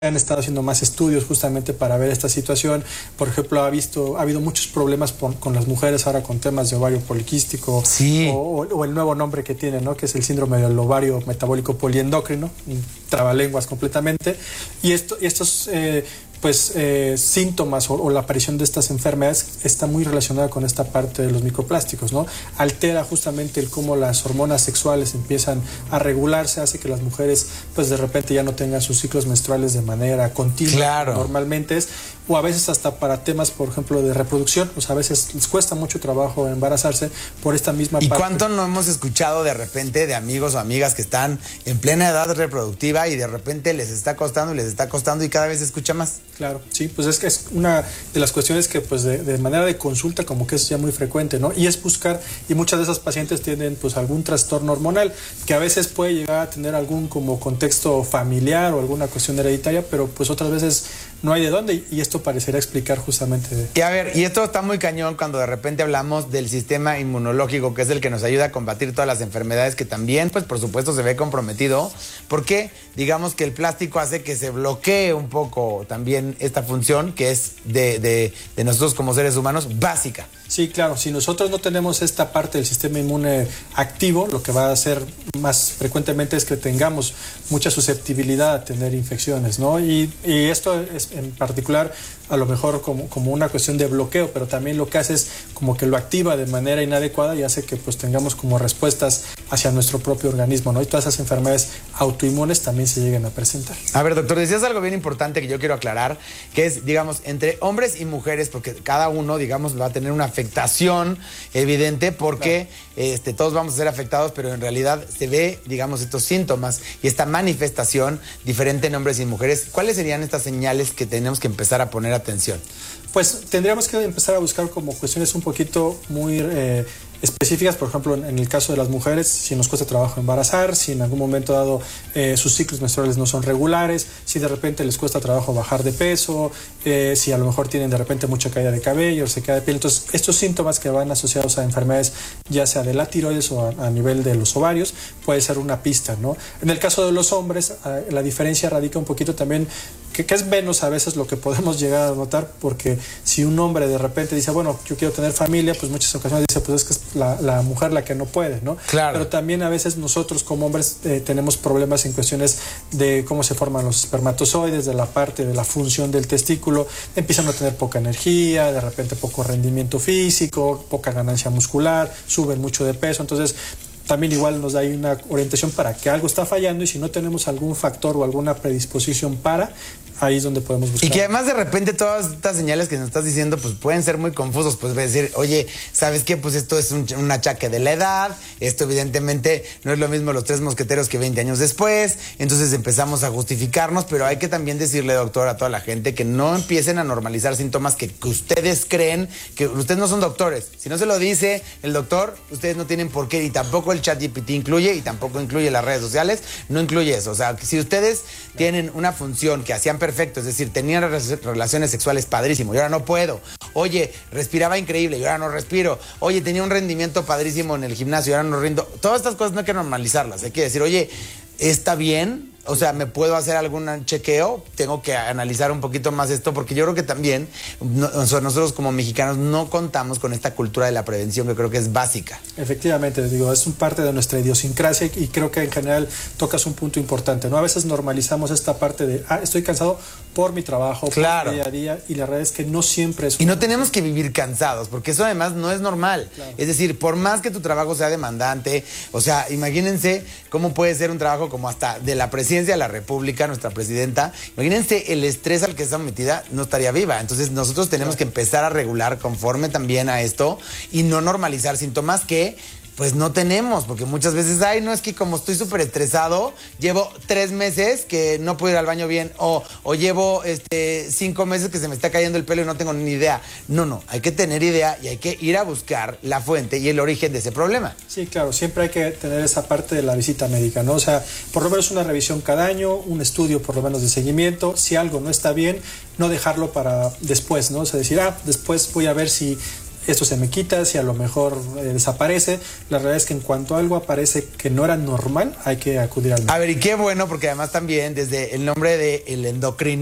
han estado haciendo más estudios justamente para ver esta situación. Por ejemplo, ha habido muchos problemas con las mujeres ahora con temas de ovario poliquístico, sí, o el nuevo nombre que tiene, ¿no? Que es el síndrome del ovario metabólico poliendocrino, un trabalenguas completamente. Y estos síntomas o la aparición de estas enfermedades está muy relacionada con esta parte de los microplásticos, ¿no? Altera justamente el cómo las hormonas sexuales empiezan a regularse, hace que las mujeres pues de repente ya no tengan sus ciclos menstruales de manera continua, claro, normalmente es, o a veces hasta para temas, por ejemplo, de reproducción, o sea, a veces les cuesta mucho trabajo embarazarse por esta misma parte. ¿Y parte? cuánto no hemos escuchado de repente de amigos o amigas que están en plena edad reproductiva y de repente les está costando y cada vez se escucha más? Claro, sí, pues es que es una de las cuestiones que pues de manera de consulta como que es ya muy frecuente, ¿no? Y es buscar, y muchas de esas pacientes tienen pues algún trastorno hormonal que a veces puede llegar a tener algún como contexto familiar o alguna cuestión hereditaria, pero pues otras veces no hay de dónde, y esto parecería explicar justamente. Y a ver, y esto está muy cañón cuando de repente hablamos del sistema inmunológico, que es el que nos ayuda a combatir todas las enfermedades, que también, pues por supuesto, se ve comprometido, porque digamos que el plástico hace que se bloquee un poco también esta función que es de nosotros como seres humanos básica. Sí, claro, si nosotros no tenemos esta parte del sistema inmune activo, lo que va a hacer más frecuentemente es que tengamos mucha susceptibilidad a tener infecciones, ¿no? Y esto es en particular a lo mejor como una cuestión de bloqueo, pero también lo que hace es como que lo activa de manera inadecuada y hace que pues tengamos como respuestas hacia nuestro propio organismo, ¿no? Y todas esas enfermedades autoinmunes también se lleguen a presentar. A ver, doctor, decías algo bien importante que yo quiero aclarar, que es, digamos, entre hombres y mujeres, porque cada uno, digamos, va a tener una afectación evidente, porque claro, todos vamos a ser afectados, pero en realidad se ve, digamos, estos síntomas y esta manifestación diferente en hombres y mujeres. ¿Cuáles serían estas señales que tenemos que empezar a poner atención? Pues tendríamos que empezar a buscar como cuestiones un poquito muy específicas, por ejemplo, en el caso de las mujeres, si nos cuesta trabajo embarazar, si en algún momento dado sus ciclos menstruales no son regulares, si de repente les cuesta trabajo bajar de peso, si a lo mejor tienen de repente mucha caída de cabello, sequedad de piel. Entonces, estos síntomas que van asociados a enfermedades, ya sea de la tiroides o a nivel de los ovarios, puede ser una pista, ¿no? En el caso de los hombres, la diferencia radica un poquito también que es menos a veces lo que podemos llegar a notar, porque si un hombre de repente dice, bueno, yo quiero tener familia, pues muchas ocasiones dice, pues es que es la mujer la que no puede, ¿no? Claro. Pero también a veces nosotros como hombres tenemos problemas en cuestiones de cómo se forman los espermatozoides, de la parte de la función del testículo, empiezan a tener poca energía, de repente poco rendimiento físico, poca ganancia muscular, suben mucho de peso, entonces también igual nos da ahí una orientación para que algo está fallando, y si no tenemos algún factor o alguna predisposición ahí es donde podemos buscar. Y que además de repente todas estas señales que nos estás diciendo pues pueden ser muy confusos, pues decir, oye, ¿sabes qué? Pues esto es un achaque de la edad, esto evidentemente no es lo mismo los 3 mosqueteros que 20 años después, entonces empezamos a justificarnos, pero hay que también decirle, doctor, a toda la gente que no empiecen a normalizar síntomas que ustedes creen, que ustedes no son doctores. Si no se lo dice el doctor, ustedes no tienen por qué, y tampoco el ChatGPT incluye, y tampoco incluye las redes sociales, no incluye eso. O sea, que si ustedes tienen una función que hacían perfecto, es decir, tenían relaciones sexuales padrísimo y ahora no puedo. Oye, respiraba increíble y ahora no respiro. Oye, tenía un rendimiento padrísimo en el gimnasio y ahora no rindo. Todas estas cosas no hay que normalizarlas. Hay que decir, oye, ¿está bien? O sea, ¿me puedo hacer algún chequeo? Tengo que analizar un poquito más esto, porque yo creo que también nosotros como mexicanos no contamos con esta cultura de la prevención, que creo que es básica. Efectivamente, digo, es un parte de nuestra idiosincrasia, y creo que en general tocas un punto importante, ¿no? A veces normalizamos esta parte de, estoy cansado por mi trabajo, claro, por mi día a día, y la realidad es que no siempre es... Y no tenemos que vivir cansados, porque eso además no es normal. Claro. Es decir, por más que tu trabajo sea demandante, o sea, imagínense cómo puede ser un trabajo como hasta de la presidencia de la República, nuestra presidenta, imagínense el estrés al que está metida, no estaría viva. Entonces nosotros tenemos que empezar a regular conforme también a esto y no normalizar síntomas que pues no tenemos, porque muchas veces, no, es que como estoy súper estresado, llevo 3 meses que no puedo ir al baño bien, o llevo 5 meses que se me está cayendo el pelo y no tengo ni idea. No, hay que tener idea y hay que ir a buscar la fuente y el origen de ese problema. Sí, claro, siempre hay que tener esa parte de la visita médica, ¿no? O sea, por lo menos una revisión cada año, un estudio por lo menos de seguimiento. Si algo no está bien, no dejarlo para después, ¿no? O sea, decir, después voy a ver si si esto se me quita, si a lo mejor desaparece. La realidad es que en cuanto algo aparece que no era normal, hay que acudir al médico. A ver, y qué bueno, porque además también desde el nombre del endocrino